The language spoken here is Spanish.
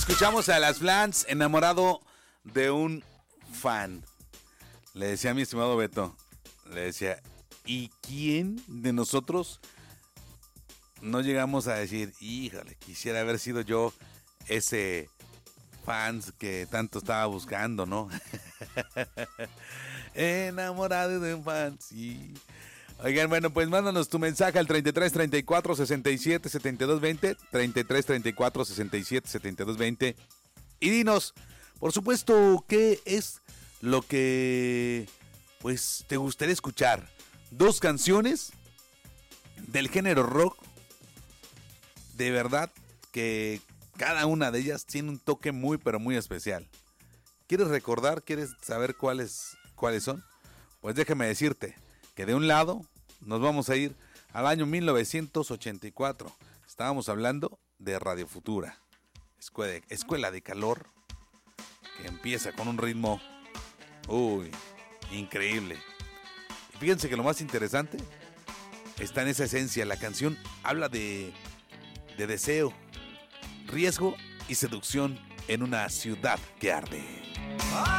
Escuchamos a las Flans, enamorado de un fan. Le decía a mi estimado Beto, le decía, ¿y quién de nosotros no llegamos a decir, híjole, quisiera haber sido yo ese fans que tanto estaba buscando, ¿no? Enamorado de un fan, sí. Oigan, bueno, pues mándanos tu mensaje al 33 34 67 72 20, 33 34 67 72 20, y dinos, por supuesto, qué es lo que pues te gustaría escuchar. Dos canciones del género rock, de verdad que cada una de ellas tiene un toque muy pero muy especial. ¿Quieres recordar? ¿Quieres saber cuáles son? Pues déjame decirte que de un lado nos vamos a ir al año 1984. Estábamos hablando de Radio Futura, Escuela de Calor, que empieza con un ritmo increíble. Y fíjense que lo más interesante está en esa esencia. La canción habla de deseo, riesgo y seducción en una ciudad que arde.